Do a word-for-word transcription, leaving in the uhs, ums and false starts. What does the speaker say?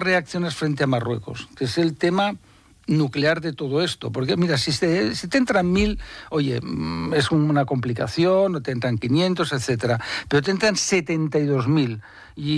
reaccionas frente a Marruecos? Que es el tema nuclear de todo esto. Porque, mira, si te, si te entran mil, oye, es una complicación, o te entran quinientos, etcétera. Pero te entran setenta y dos mil. Y